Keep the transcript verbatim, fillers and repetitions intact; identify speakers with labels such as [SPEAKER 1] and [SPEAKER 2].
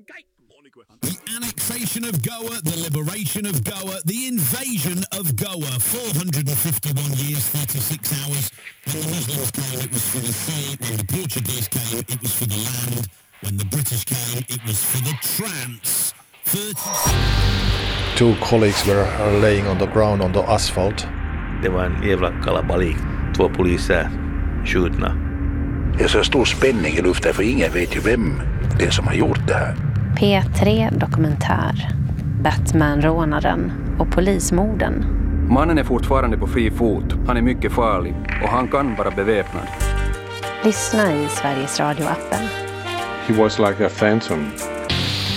[SPEAKER 1] The annexation of Goa, the liberation of Goa, the invasion of Goa. four hundred fifty-one years, thirty-six hours. When the Muslims came, it was for the sea. When the Portuguese came, it was for the land. When the British came, it was for the trance.
[SPEAKER 2] Two colleagues were laying on the ground on the asphalt.
[SPEAKER 3] Det var en jävla kalabalik. Två poliser skjutna.
[SPEAKER 4] Det är så stor spänning i luften för ingen vet ju vem det är som har gjort det här.
[SPEAKER 5] P tre Dokumentär. Batman-rånaren och polismorden.
[SPEAKER 6] Mannen är fortfarande på fri fot. Han är mycket farlig och han kan vara beväpnad.
[SPEAKER 5] Lyssna i Sveriges Radio-appen.
[SPEAKER 7] He was like a phantom.